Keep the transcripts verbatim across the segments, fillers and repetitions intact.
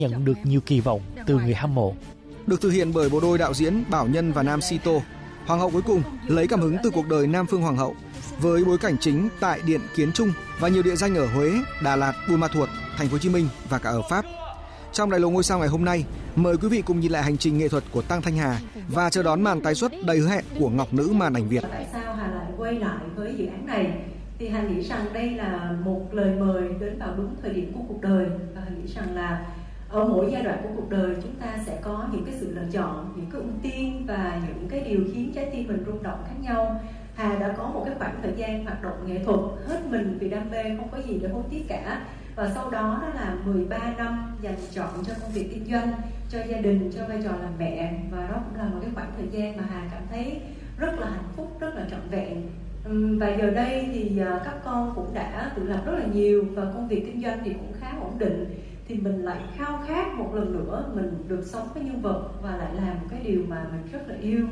nhận được nhiều kỳ vọng từ người hâm mộ. Được thực hiện bởi bộ đôi đạo diễn Bảo Nhân và Nam Sito, Hoàng hậu cuối cùng lấy cảm hứng từ cuộc đời Nam Phương Hoàng hậu, với bối cảnh chính tại Điện Kiến Trung và nhiều địa danh ở Huế, Đà Lạt, Buôn Ma Thuột, Thành phố Hồ Chí Minh và cả ở Pháp. Trong Đại lộ ngôi sao ngày hôm nay, mời quý vị cùng nhìn lại hành trình nghệ thuật của Tăng Thanh Hà và chờ đón màn tái xuất đầy hứa hẹn của ngọc nữ màn ảnh Việt. Tại sao Hà lại quay lại với dự án này? Thì Hà nghĩ rằng đây là một lời mời đến vào đúng thời điểm của cuộc đời, và Hà nghĩ rằng là ở mỗi giai đoạn của cuộc đời chúng ta sẽ có những cái sự lựa chọn, những cái ưu tiên và những cái điều khiến trái tim mình rung động khác nhau. Hà đã có một cái khoảng thời gian hoạt động nghệ thuật hết mình vì đam mê, không có gì để hối tiếc cả. Và sau đó đó là mười ba năm dành chọn cho công việc kinh doanh, cho gia đình, cho vai trò làm mẹ. Và đó cũng là một cái khoảng thời gian mà Hà cảm thấy rất là hạnh phúc, rất là trọn vẹn. Và giờ đây thì các con cũng đã tự lập rất là nhiều và công việc kinh doanh thì cũng khá ổn định. Thì mình lại khao khát một lần nữa mình được sống với nhân vật và lại làm một cái điều mà mình rất là yêu.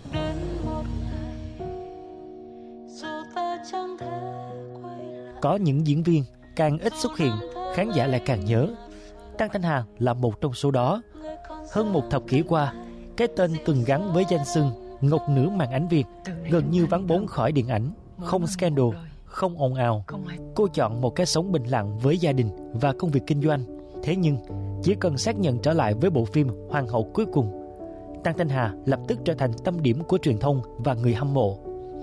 Có những diễn viên càng ít xuất hiện, khán giả lại càng nhớ. Tăng Thanh Hà là một trong số đó. Hơn một thập kỷ qua, cái tên từng gắn với danh xưng ngọc nữ màn ảnh Việt gần như vắng bóng khỏi điện ảnh. Không scandal, không ồn ào. Cô chọn một cái sống bình lặng với gia đình và công việc kinh doanh. Thế nhưng, chỉ cần xác nhận trở lại với bộ phim Hoàng hậu cuối cùng, Tăng Thanh Hà lập tức trở thành tâm điểm của truyền thông và người hâm mộ.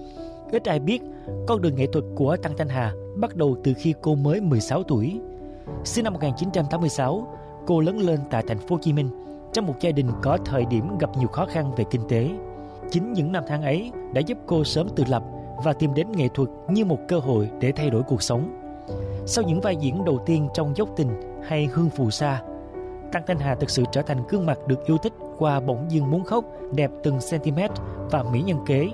Ít ai biết, con đường nghệ thuật của Tăng Thanh Hà bắt đầu từ khi cô mới mười sáu tuổi. Sinh năm một nghìn chín trăm tám mươi sáu, cô lớn lên tại thành phố Hồ Chí Minh trong một gia đình có thời điểm gặp nhiều khó khăn về kinh tế. Chính những năm tháng ấy đã giúp cô sớm tự lập và tìm đến nghệ thuật như một cơ hội để thay đổi cuộc sống. Sau những vai diễn đầu tiên trong Dốc Tình hay Hương Phù Sa, Tăng Thanh Hà thực sự trở thành gương mặt được yêu thích qua Bỗng Dưng Muốn Khóc, Đẹp Từng Centimet và Mỹ Nhân Kế.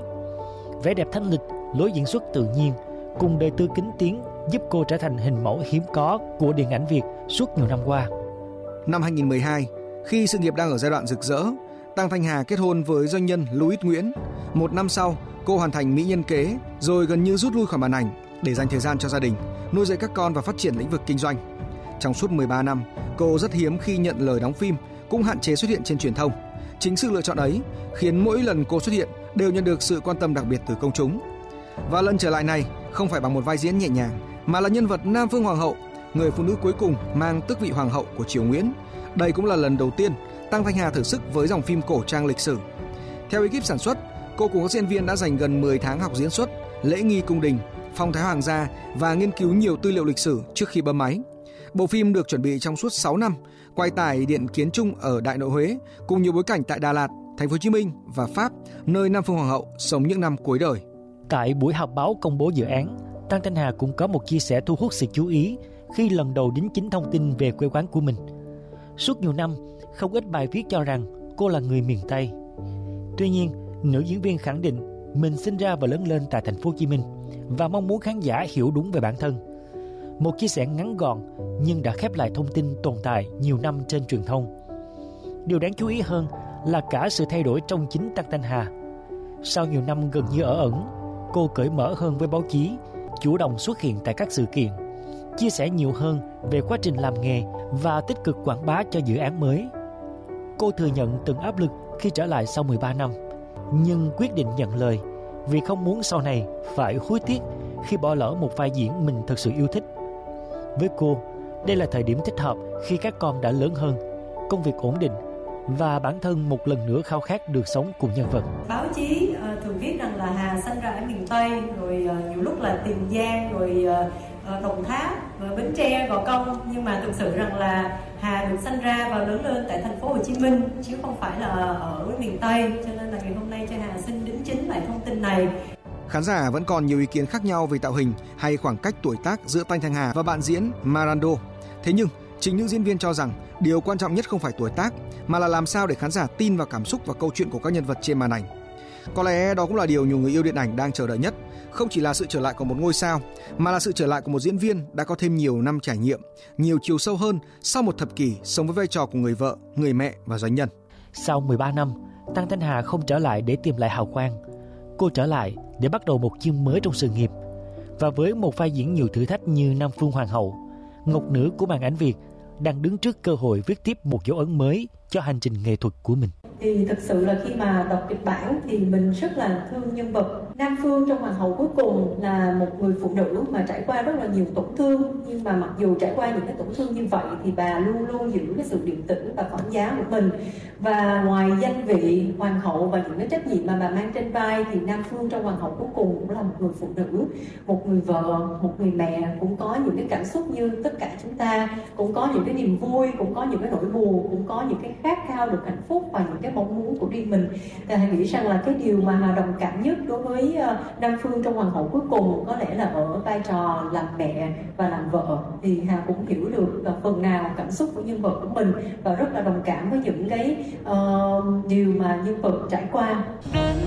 Vẻ đẹp thanh lịch, lối diễn xuất tự nhiên cùng đời tư kính tiếng giúp cô trở thành hình mẫu hiếm có của điện ảnh Việt suốt nhiều năm qua. Năm hai nghìn mười hai, khi sự nghiệp đang ở giai đoạn rực rỡ, Tăng Thanh Hà kết hôn với doanh nhân Louis Nguyễn. Một năm sau, cô hoàn thành Mỹ Nhân Kế, rồi gần như rút lui khỏi màn ảnh để dành thời gian cho gia đình, nuôi dạy các con và phát triển lĩnh vực kinh doanh. Trong suốt mười ba năm, cô rất hiếm khi nhận lời đóng phim, cũng hạn chế xuất hiện trên truyền thông. Chính sự lựa chọn ấy khiến mỗi lần cô xuất hiện đều nhận được sự quan tâm đặc biệt từ công chúng. Và lần trở lại này không phải bằng một vai diễn nhẹ nhàng, mà là nhân vật Nam Phương Hoàng hậu, người phụ nữ cuối cùng mang tước vị hoàng hậu của triều Nguyễn. Đây cũng là lần đầu tiên Tăng Thanh Hà thử sức với dòng phim cổ trang lịch sử. Theo ekip sản xuất, cô cùng các diễn viên đã dành gần mười tháng học diễn xuất, lễ nghi cung đình, phong thái hoàng gia và nghiên cứu nhiều tư liệu lịch sử trước khi bấm máy. Bộ phim được chuẩn bị trong suốt sáu năm, quay tại Điện Kiến Trung ở Đại Nội Huế, cùng nhiều bối cảnh tại Đà Lạt, Thành phố Hồ Chí Minh và Pháp, nơi Nam Phương Hoàng hậu sống những năm cuối đời. Tại buổi họp báo công bố dự án, Tăng Thanh Hà cũng có một chia sẻ thu hút sự chú ý khi lần đầu đính chính thông tin về quê quán của mình. Suốt nhiều năm, không ít bài viết cho rằng cô là người miền Tây. Tuy nhiên, nữ diễn viên khẳng định mình sinh ra và lớn lên tại Thành phố Hồ Chí Minh và mong muốn khán giả hiểu đúng về bản thân. Một chia sẻ ngắn gọn nhưng đã khép lại thông tin tồn tại nhiều năm trên truyền thông. Điều đáng chú ý hơn là cả sự thay đổi trong chính Tăng Thanh Hà. Sau nhiều năm gần như ở ẩn, cô cởi mở hơn với báo chí, chủ động xuất hiện tại các sự kiện, chia sẻ nhiều hơn về quá trình làm nghề và tích cực quảng bá cho dự án mới. Cô thừa nhận từng áp lực khi trở lại sau mười ba năm, nhưng quyết định nhận lời vì không muốn sau này phải hối tiếc khi bỏ lỡ một vai diễn mình thật sự yêu thích. Với cô, đây là thời điểm thích hợp khi các con đã lớn hơn, công việc ổn định và bản thân một lần nữa khao khát được sống cùng nhân vật. Báo chí uh, thường viết rằng là Hà sinh ra ở miền Tây, rồi uh, nhiều lúc là Tiền Giang, rồi uh, Đồng Tháp, rồi Bến Tre, Gò Công, nhưng mà thực sự rằng là Hà được sinh ra và lớn lên tại Thành phố Hồ Chí Minh chứ không phải là ở miền Tây, cho nên là ngày hôm nay cho Hà xin đính chính lại thông tin này. Khán giả vẫn còn nhiều ý kiến khác nhau về tạo hình hay khoảng cách tuổi tác giữa Tăng Thanh Hà và bạn diễn Marando. Thế nhưng, chính những diễn viên cho rằng điều quan trọng nhất không phải tuổi tác, mà là làm sao để khán giả tin vào cảm xúc và câu chuyện của các nhân vật trên màn ảnh. Có lẽ đó cũng là điều nhiều người yêu điện ảnh đang chờ đợi nhất, không chỉ là sự trở lại của một ngôi sao, mà là sự trở lại của một diễn viên đã có thêm nhiều năm trải nghiệm, nhiều chiều sâu hơn sau một thập kỷ sống với vai trò của người vợ, người mẹ và doanh nhân. Sau mười ba năm, Tăng Thanh Hà không trở lại để tìm lại hào quang. Cô trở lại để bắt đầu một chương mới trong sự nghiệp. Và với một vai diễn nhiều thử thách như Nam Phương Hoàng hậu, ngọc nữ của màn ảnh Việt, đang đứng trước cơ hội viết tiếp một dấu ấn mới cho hành trình nghệ thuật của mình. Thì thực sự là khi mà đọc kịch bản thì mình rất là thương nhân vật. Nam Phương trong Hoàng hậu cuối cùng là một người phụ nữ mà trải qua rất là nhiều tổn thương, nhưng mà mặc dù trải qua những cái tổn thương như vậy thì bà luôn luôn giữ cái sự điềm tĩnh và phản giá của mình. Và ngoài danh vị hoàng hậu và những cái trách nhiệm mà bà mang trên vai thì Nam Phương trong Hoàng hậu cuối cùng cũng là một người phụ nữ, một người vợ, một người mẹ, cũng có những cái cảm xúc như tất cả chúng ta, cũng có những cái niềm vui, cũng có những cái nỗi buồn, cũng có những cái khát khao được hạnh phúc và những cái mong muốn của riêng mình. Thì Hà nghĩ rằng là cái điều mà Hà đồng cảm nhất đối với Nam Phương trong Hoàng hậu cuối cùng có lẽ là ở vai trò làm mẹ và làm vợ. Thì Hà cũng hiểu được phần nào cảm xúc của nhân vật của mình và rất là đồng cảm với những cái uh, điều mà nhân vật trải qua.